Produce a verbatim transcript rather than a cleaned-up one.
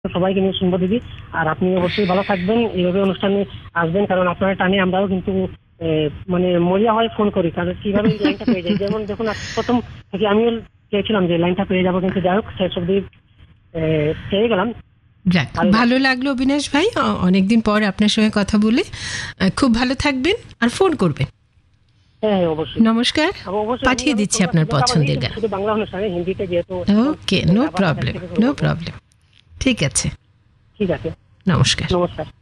সবাইকে নিয়ে শুনবো দিদি। আর আপনি অবশ্যই ভালো থাকবেন, এইভাবে অনুষ্ঠানে আসবেন, কারণ আপনার টানে আমরাও কিন্তু মানে মরিয়া হয়ে ফোন করি, কারণ কিভাবে লাইনটা পেয়ে যাই। যেমন দেখুন প্রথম থেকে আমিও চেয়েছিলাম যে লাইনটা পেয়ে যাবো, কিন্তু যাই হোক শেষ অব্দি পেয়ে গেলাম। যাক, ভালো লাগলো অবিনাশ ভাই, অনেকদিন পর আপনার সঙ্গে কথা বলে। খুব ভালো থাকবেন আর ফোন করবেন। হ্যাঁ অবশ্যই, নমস্কার, পাঠিয়ে দিচ্ছি আপনার পছন্দের গান। শুধু বাংলা অনুষ্ঠানে, হিন্দিতে যেহেতু। ওকে, নো প্রবলেম, নো প্রবলেম। ঠিক আছে, ঠিক আছে, নমস্কার। নমস্কার।